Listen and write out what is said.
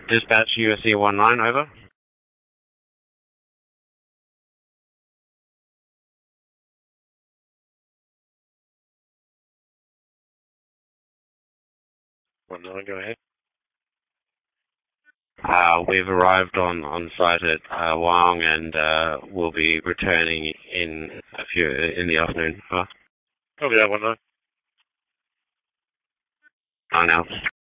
Dispatch USC 19, over. Go ahead. We've arrived on site at Wyong and we'll be returning in the afternoon. Copy that, 19. 9 hours.